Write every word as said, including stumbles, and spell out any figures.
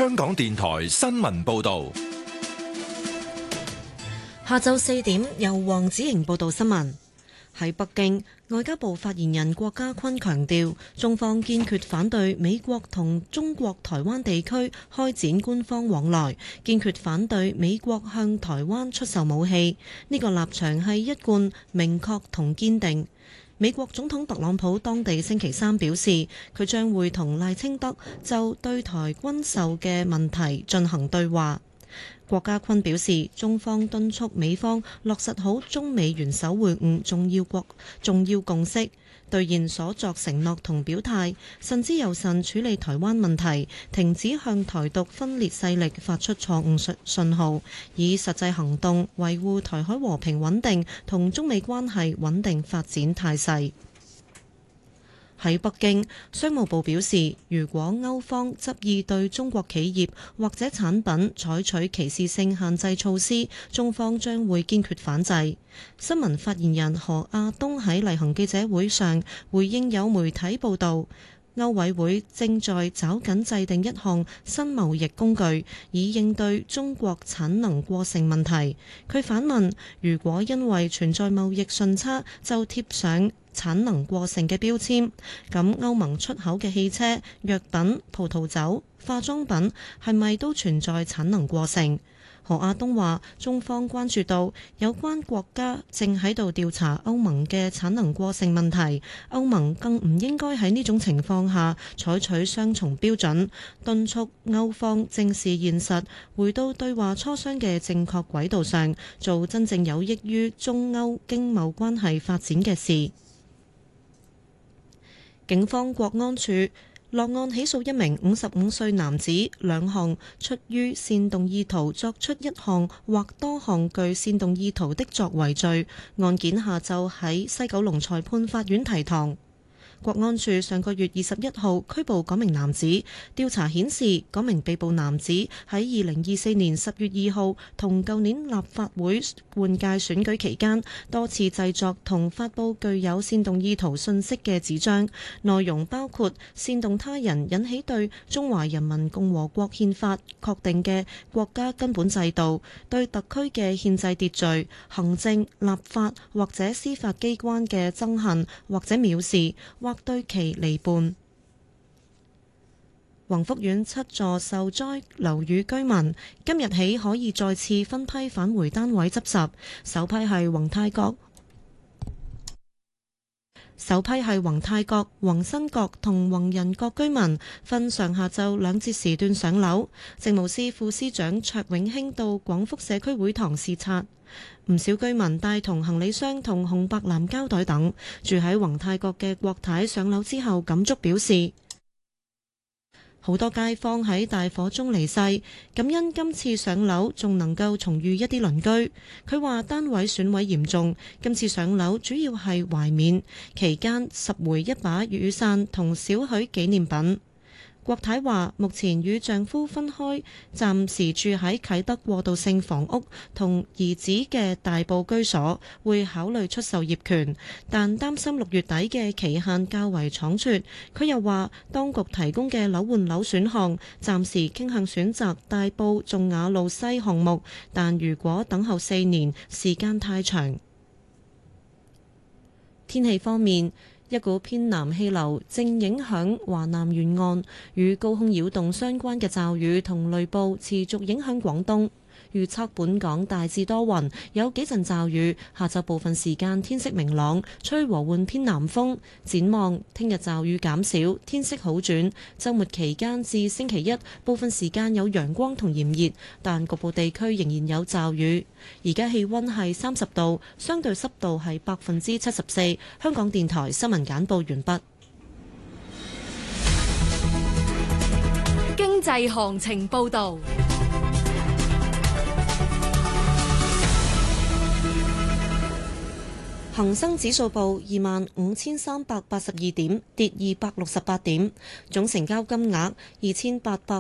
香港電台新聞報道。 下晝四點，由黃子瑩報道新聞。喺北京，外交部發言人郭家坤強調，中方堅決反對美國同中國台灣地區開展官方往來，堅決反對美國向台灣出售武器。呢個立場係一貫、明確同堅定。美國總統特朗普當地星期三表示，佢將會同賴清德就對台軍售嘅問題進行對話。郭家坤表示，中方敦促美方落實好中美元首會晤重要國重要共識，兌現所作承諾同表態，慎之又慎處理台灣問題，停止向台獨分裂勢力發出錯誤信信號，以實際行動維護台海和平穩定同中美關係穩定發展態勢。喺北京，商務部表示，如果歐方執意對中國企業或者產品採取歧視性限制措施，中方將會堅決反制。新聞發言人何亞東喺例行記者會上回應有媒體報導，歐委會正在抓緊制定一項新貿易工具，以應對中國產能過剩問題。佢反問，如果因為存在貿易順差就貼上產能過剩嘅標籤，咁歐盟出口嘅汽車、藥品、葡萄酒、化妝品係咪都存在產能過剩？何亞東話，中方關注到有關國家正喺度調查歐盟嘅產能過剩問題，歐盟更唔應該喺呢種情況下採取雙重標準，敦促歐方正視現實，回到對話磋商嘅正確軌道上，做真正有益於中歐經貿關係發展嘅事。警方國安處落案起訴一名五十五歲男子，兩項出於煽動意圖作出一項或多項具煽動意圖的作為罪。案件下晝喺西九龍裁判法院提堂。國安處上個月二十一號拘捕嗰名男子，調查顯示嗰名被捕男子喺二零二四年十月二號同舊年立法會換屆選舉期間，多次製作同發布具有煽動意圖信息嘅紙張，內容包括煽動他人引起對中華人民共和國憲法確定嘅國家根本制度、對特區嘅憲制秩序、行政、立法或者司法機關嘅憎恨或者藐視，或對其離叛。宏福苑七座受災樓宇居民今日起可以再次分批返回單位執拾，首批係宏泰閣、首批係宏泰閣、宏新閣同宏仁閣居民分上下晝兩節時段上樓。政務司副司長卓永興到廣福社區會堂視察。唔少居民帶同行李箱同紅白藍膠袋等，住喺宏泰閣嘅郭太上樓之後感觸表示，好多街坊喺大火中離世，感恩今次上樓仲能夠重遇一啲鄰居。佢話單位損毀嚴重，今次上樓主要係懷緬，期間拾回一把雨傘同少許紀念品。郭太話：目前與丈夫分開，暫時住喺啟德過渡性房屋同兒子嘅大埔居所，會考慮出售業權，但擔心六月底嘅期限較為倉促。佢又話，當局提供嘅樓換樓選項，暫時傾向選擇大埔頌雅路西項目，但如果等候四年，時間太長。天氣方面，一股偏南氣流正影響華南沿岸，與高空擾動相關嘅驟雨同雷暴持續影響廣東。預測本港大致多雲，有幾陣驟雨。下晝部分時間天色明朗，吹和緩偏南風。展望聽日驟雨減少，天色好轉。週末期間至星期一，部分時間有陽光同炎熱，但局部地區仍然有驟雨。而家氣溫係三十度，相對濕度係百分之七十四。香港電台新聞簡報完畢。 經濟行情報導。 恒生指數報二萬五千三百八十二點，跌二百六十八點，總成交金額二千八百